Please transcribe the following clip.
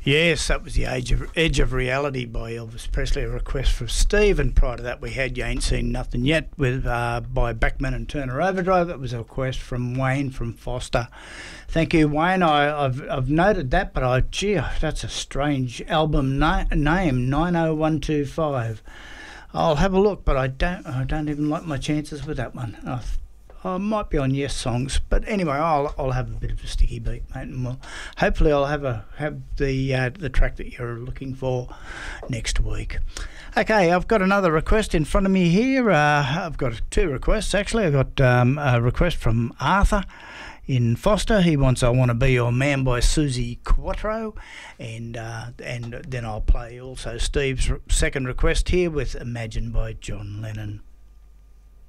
Yes, that was the Edge of Reality by Elvis Presley, a request from Steve, and prior to that we had You Ain't Seen Nothing Yet with by Backman and Turner Overdrive. That was a request from Wayne from Foster. Thank you, Wayne. I've noted that, but that's a strange album name, 90125. I'll have a look, but I don't even like my chances with that one. I might be on Yes Songs, but anyway, I'll have a bit of a sticky beat, mate, and hopefully I'll have the track that you're looking for next week. Okay, I've got another request in front of me here. I've got two requests actually. I've got a request from Arthur in Foster. He wants "I Want to Be Your Man" by Susie Quattro, and then I'll play also Steve's second request here with "Imagine" by John Lennon.